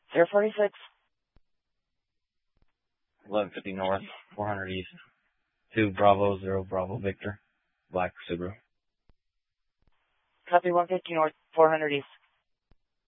046. 1150 North, 400 East. 2 Bravo, 0 Bravo Victor. Black Subaru. Copy 150 North, 400 East.